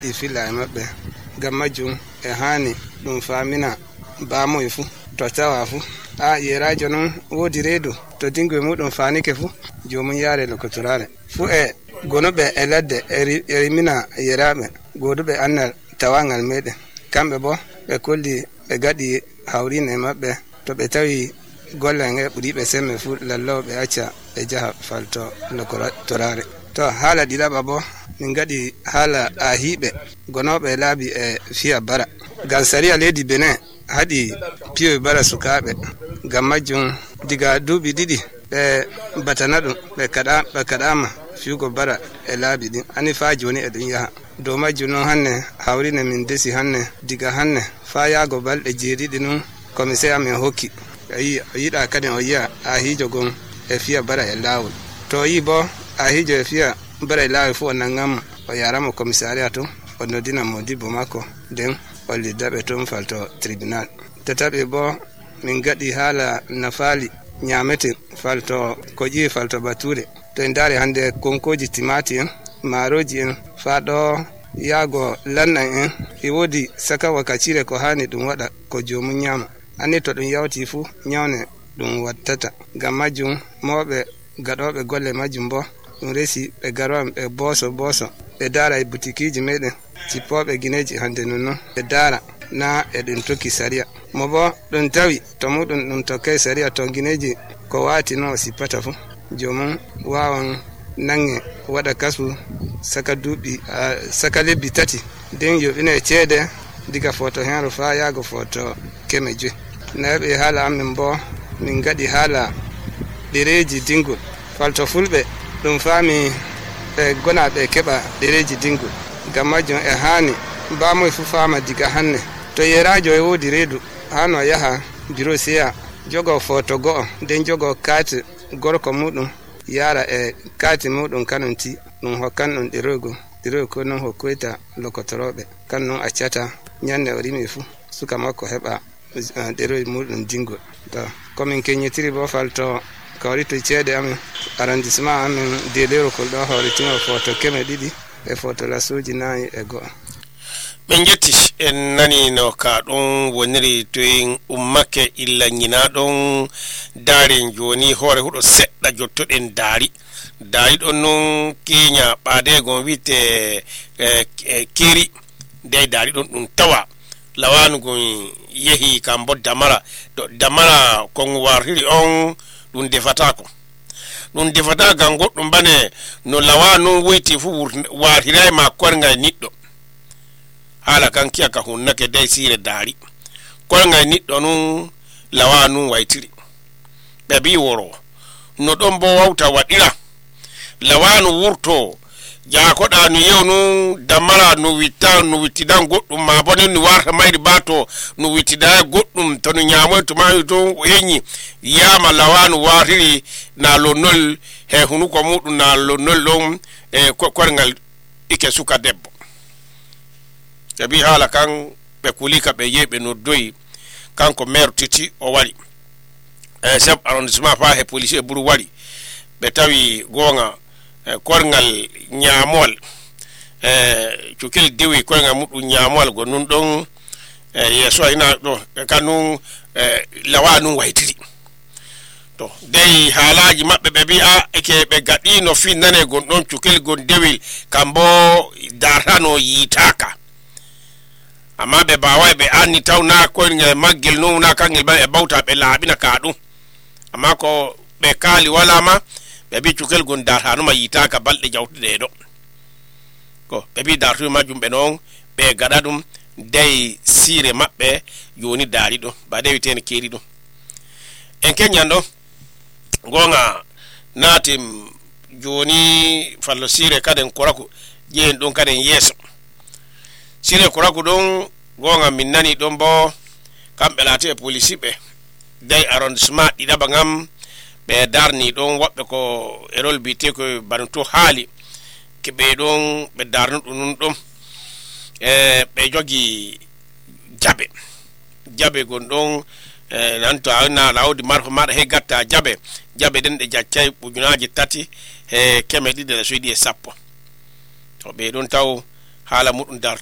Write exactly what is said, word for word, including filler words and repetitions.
di fila mabbe gamajum e hani dum famina ba mo fu to tawa fu a yerajo non wodi redo to dingo mudum fani ke fu jomun yare lokotorale fu e gonobe e ladde e rimina yerabe godobe annal tawangal mede kambe bo be kolli be gadi hawrine mabbe to be tawi golle nge budi be semme fu lallo be acca be jaha falto lokotorale to hala dilaba bo min gadi hala a hibe gonobe labi e fiya bara gansari aledi bene hadi piyo bara sukabe gamajun diga dubi didi be batanadu be kada be kadama fiugo bara e labi din ani fa joni e dunya do majuno hanne hawrine min desi hanne diga hanne fa yago balde jeri dinu commissaire men hokki ayi yida kaden oya a hijo gon e fiya bara e lawol to yibo a hijo e fiya bara e lawol fu nangam o yaramo commissariato o nodina modibo mako den o lidabe to falto tribunal tatabe bo min gadi hala nafali nyamete falto koji falto bature to ndare hande konkoji timati en maroji en fado yago lanna en e wodi saka wakacire ko hani dum wada ko jomun nyama ani to dum yawti fu nyawne dum wattata gamajum mobe gadobe golle majum bo dum resi be garam e boso boso be dara e butikiji meden cipobe gineji hande nonno be dara na edin toki saria mobo don tawi to mudun dum toke saria to gineji ko wati no sipata fu jomun wawan nange wada kasu saka dubi uh, saka lebbi tati den yo ina cede diga foto hen rufa yago foto kemeje nabe hala amin bo min gadi hala dereji dingol falto fulbe dum fami e gona be keba dereji dingol gamajo e hani ba mo fu fama diga hanne to yerajo e wodi redu hano yaha biro sia jogo foto go den jogo kati gorko mudum yara e kati mudum kanunti dum hokkan on dirogo diroko non hokweta lokotorobe kannon acata nyanne orimi fu suka makko heba dero mudum dingo to komin kenyetiri bo falto kawrito cede am arrondissement am de lero ko do hawritino foto keme didi e foto la suji nayi e go ben jetti en nani no ka don woniri to en ummake illa nyina don daare joni hore hudo sedda jottoden daari daari don non kenya bade gon wite kiri dai daari don dum tawa lawanu gon yehi kambo damara do damara kon warhiri on dum defata ko dum defata gango dum bane no lawanu witi fu warhirai ma kornga niddo hala kan kiya ka hunnake dai sire dari kornga niddo nun lawanu waitiri be bi woro no don bo wauta wadira lawanu wurto ja ko da nu yewnu damara no witta no witidan goddum ma bonen ni warta mayri bato no witida goddum to no nyamo to ma to yenyi yama lawanu wariri na lonol he hunu ko mudum na lonol lom e korngal ike suka debbo tabi hala kan be kulika be yebe no doyi kanko maire titi o wali e sab arrondissement fa he police buru wali be tawi gonga e korngal nyamol e cukil dewi korngal mudu nyamol go nun don e yeso ina do kanun e lawanu waitiri to dei halaji mabbe be bi a eke be gadi no fin nane gon don cukil gon dewil kambo darano yitaka amma be bawai be anni tawna ko ngel maggel no na kangel ba e bawta be laabina kaadu amma ko be kali wala ma be bi cukel gon dar hanu ma yitaka balde jawtude do ko be bi dartu majum be non be gadadum dey sire mabbe yoni dari do ba dey ten keri do en kenyando gonga natim joni fallo sire kaden korako jeen don kaden yeso sire korako don gonga minnani don bo kambe late police be dey arrondissement dida bangam be darni don wabbe ko erol bite ko banto hali ke be don be darnu dun dum e be jogi jabe jabe gondon e nanto ana lawdi marko mar he gatta jabe jabe den de jaccay bujunaaji tati e keme dide la suidi e sappo to be don taw haala muɗum dar